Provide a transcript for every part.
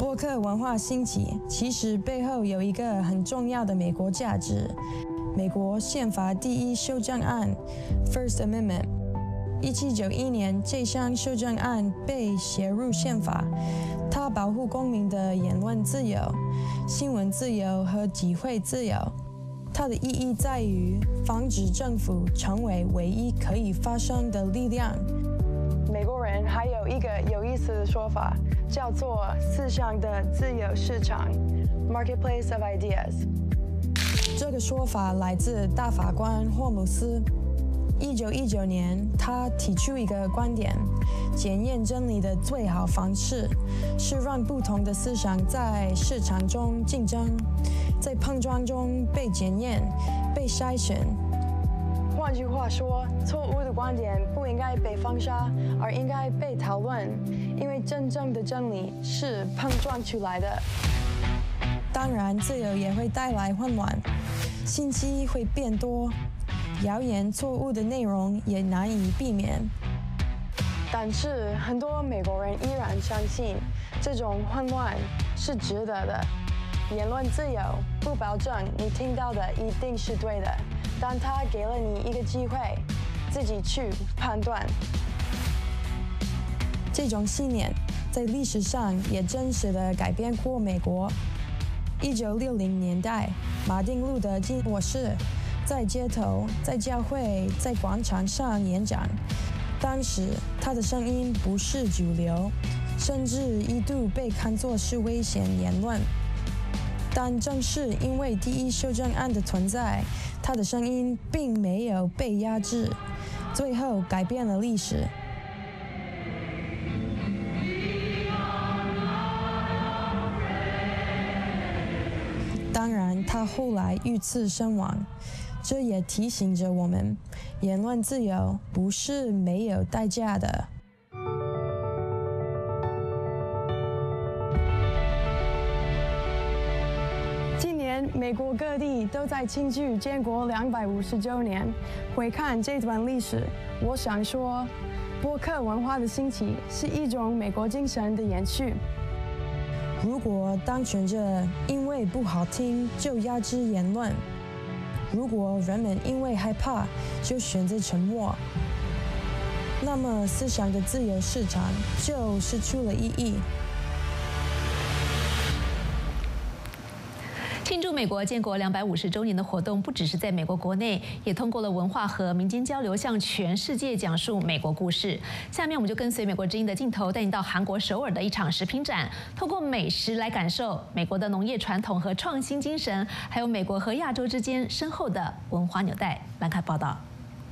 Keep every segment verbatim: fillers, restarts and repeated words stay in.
播客文化兴起，其实背后有一个很重要的美国价值——美国宪法第一修正案 （First Amendment）。一七九一年，这项修正案被写入宪法，它保护公民的言论自由、新闻自由和集会自由。它的意义在于防止政府成为唯一可以发声的力量。美国人还有一个有意思的说法，叫做思想的自由市场 （Marketplace of Ideas）。这个说法来自大法官霍姆斯。一九一九年，他提出一个观点：检验真理的最好方式是让不同的思想在市场中竞争，在碰撞中被检验、被筛选。换句话说，错误的观点不应该被封杀，而应该被讨论，因为真正的真理是碰撞出来的。当然，自由也会带来混乱，信息会变多，谣言、错误的内容也难以避免。但是，很多美国人依然相信这种混乱是值得的。言论自由不保证你听到的一定是对的，但它给了你一个机会，自己去判断。这种信念在历史上也真实地改变过美国。一九六零年代，马丁·路德·金博士在街头、在教会、在广场上演讲。当时他的声音不是主流，甚至一度被看作是危险言论。但正是因为第一修正案的存在，他的声音并没有被压制，最后改变了历史。当然，他后来遇刺身亡，这也提醒着我们，言论自由不是没有代价的。今年，美国各地都在庆祝建国两百五十周年。回看这段历史，我想说，播客文化的兴起是一种美国精神的延续。如果当权者因为不好听就压制言论，如果人们因为害怕就选择沉默，那么思想的自由市场就失去了意义。 庆祝美国建国两百五十周年的活动，不只是在美国国内，也通过了文化和民间交流，向全世界讲述美国故事。下面我们就跟随美国之音的镜头，带你到韩国首尔的一场食品展，透过美食来感受美国的农业传统和创新精神，还有美国和亚洲之间深厚的文化纽带。来看报道。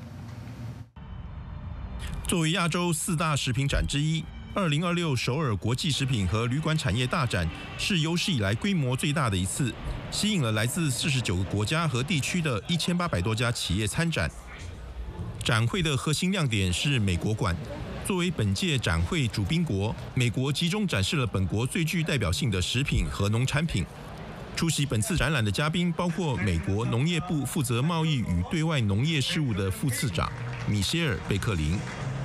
作为亚洲四大食品展之一，二零二六首尔国际食品和旅馆产业大展是有史以来规模最大的一次，吸引了来自四十九个国家和地区的一千八百多家企业参展。展会的核心亮点是美国馆。作为本届展会主宾国，美国集中展示了本国最具代表性的食品和农产品。出席本次展览的嘉宾包括美国农业部负责贸易与对外农业事务的副次长米歇尔·贝克林。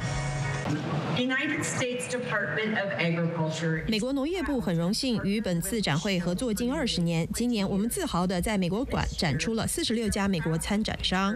美国农业部很荣幸与本次展会合作近二十年。今年我们自豪地在美国馆展出了四十六家美国参展商。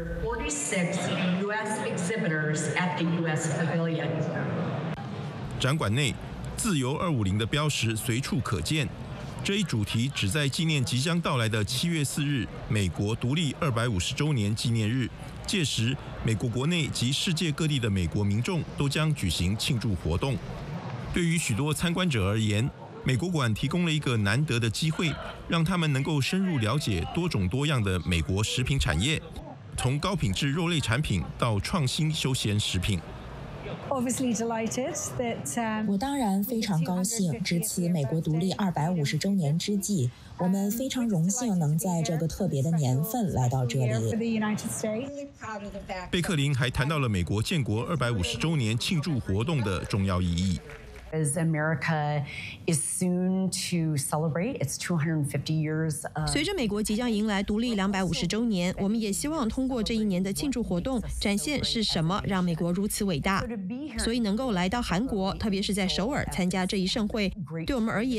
展馆内，自由二五零的标识随处可见。这一主题旨在纪念即将到来的七月四日，美国独立二百五十周年纪念日。届时，美国国内及世界各地的美国民众都将举行庆祝活动。对于许多参观者而言，美国馆提供了一个难得的机会，让他们能够深入了解多种多样的美国食品产业，从高品质肉类产品到创新休闲食品。 我当然非常高兴，值此美国独立二百五十周年之际，我们非常荣幸能在这个特别的年份来到这里。 贝克林还谈到了美国建国二百五十周年庆祝活动的重要意义。 As America is soon to celebrate its two hundred fifty years. 随着美国即将迎来独立两百五十周年，我们也希望通过这一年的庆祝活动，展现是什么让美国如此伟大。所以能够来到韩国，特别是在首尔参加这一盛会，对我们而言